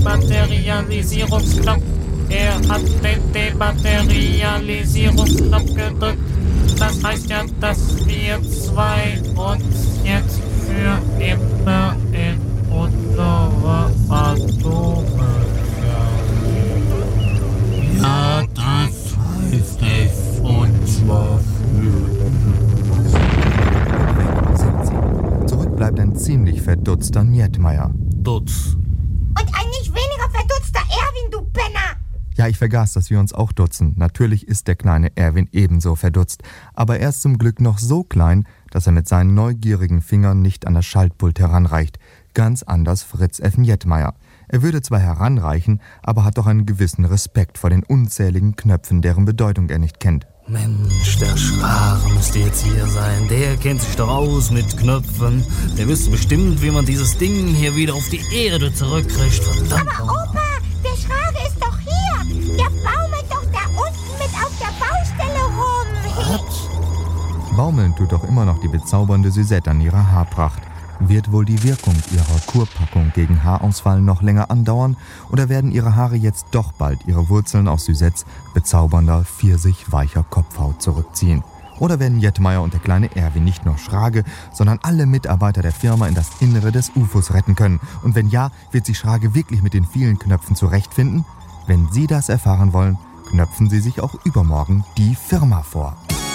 Dematerialisierungsknopf. Er hat den Dematerialisierungsknopf gedrückt. Das heißt ja, dass wir zwei uns jetzt für immer in unsere Atome verlieren. Ja, das heißt es uns verführen. Zurück bleibt ein ziemlich verdutzter Njedmeier. Dutz. Und ein nicht weniger verdutzter Erwin, du Penner! Ja, ich vergaß, dass wir uns auch dutzen. Natürlich ist der kleine Erwin ebenso verdutzt. Aber er ist zum Glück noch so klein, dass er mit seinen neugierigen Fingern nicht an das Schaltpult heranreicht. Ganz anders Fritz F. Njedmeier. Er würde zwar heranreichen, aber hat doch einen gewissen Respekt vor den unzähligen Knöpfen, deren Bedeutung er nicht kennt. Mensch, der Schrare müsste jetzt hier sein. Der kennt sich doch aus mit Knöpfen. Der wüsste bestimmt, wie man dieses Ding hier wieder auf die Erde zurückkriegt. Verdammt. Aber Opa, der Schrage ist doch hier. Der baumelt doch da unten mit auf der Baustelle rum. Was? Baumeln tut doch immer noch die bezaubernde Suzette an ihrer Haarpracht. Wird wohl die Wirkung ihrer Kurpackung gegen Haarausfall noch länger andauern oder werden ihre Haare jetzt doch bald ihre Wurzeln aus Suzettes bezaubernder, pfirsichweicher Kopfhaut zurückziehen? Oder werden Njedmeier und der kleine Erwin nicht nur Schrage, sondern alle Mitarbeiter der Firma in das Innere des UFOs retten können? Und wenn ja, wird sich Schrage wirklich mit den vielen Knöpfen zurechtfinden? Wenn Sie das erfahren wollen, knöpfen Sie sich auch übermorgen die Firma vor.